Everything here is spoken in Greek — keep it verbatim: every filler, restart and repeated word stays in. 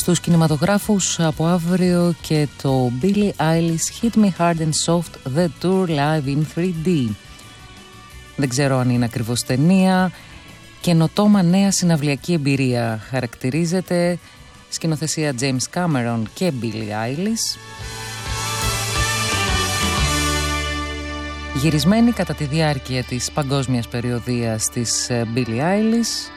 στους κινηματογράφους από αύριο και το Billie Eilish Hit Me Hard and Soft The Tour Live in θρι ντι. Δεν ξέρω αν είναι ακριβώς ταινία. Καινοτόμα νέα συναυλιακή εμπειρία χαρακτηρίζεται. Σκηνοθεσία James Cameron και Billie Eilish. Γυρισμένη κατά τη διάρκεια της παγκόσμιας περιοδείας της Billie Eilish.